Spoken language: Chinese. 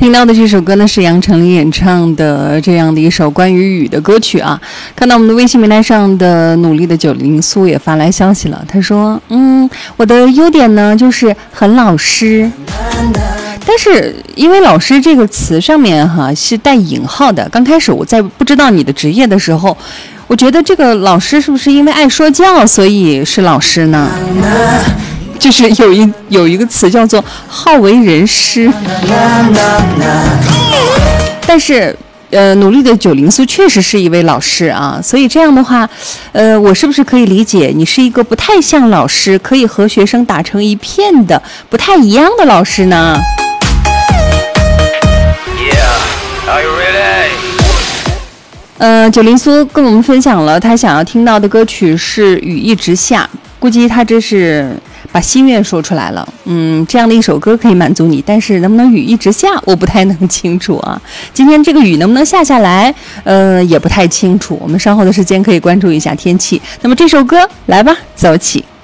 听到的这首歌呢是杨丞琳演唱的这样的一首关于雨的歌曲啊。看到我们的微信平台上的努力的90苏也发来消息了，他说我的优点呢就是很老实，但是因为老师这个词上面是带引号的，刚开始我在不知道你的职业的时候，我觉得这个老师是不是因为爱说教所以是老师呢？就是有一个词叫做好为人师，但是努力的90苏确实是一位老师啊，所以这样的话我是不是可以理解你是一个不太像老师，可以和学生打成一片的不太一样的老师呢？90苏跟我们分享了他想要听到的歌曲是雨一直下，估计他这是把心愿说出来了。这样的一首歌可以满足你，但是能不能雨一直下我不太能清楚啊。今天这个雨能不能下来也不太清楚，我们稍后的时间可以关注一下天气。那么这首歌来吧，走起。